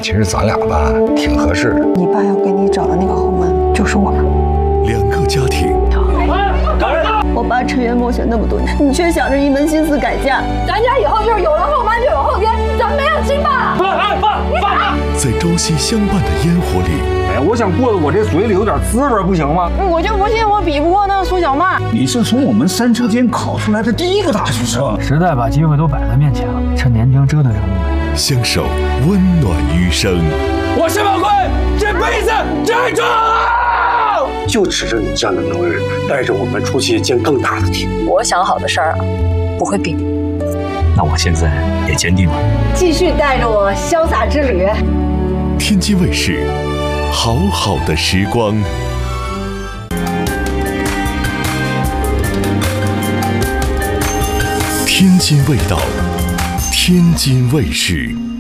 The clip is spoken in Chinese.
其实咱俩吧挺合适的。 你爸要给你找的那个后门就是我们。 2个家庭， 我爸沉冤梦雪那么多年，你却想着一门心思改嫁。 咱家以后就是有了后妈就有后爹，咱们没有亲爸。 在朝夕相伴的烟火里， 哎，我想过得我这嘴里有点滋味，不行吗？ 我就不信我比不过那个苏小曼。 你是从我们3车间考出来的第1个大学生， 时代把机会都摆在面前了，趁年轻折腾折腾呗。 相守温暖余生。 我是宝贵，这辈子站住！ 就指着你这样的能人，带着我们出去见更大的天。 我想好的事儿不会避免。 那我现在也坚定了， 继续带着我潇洒之旅。 天津卫视，好好的时光。天津味道，天津卫视。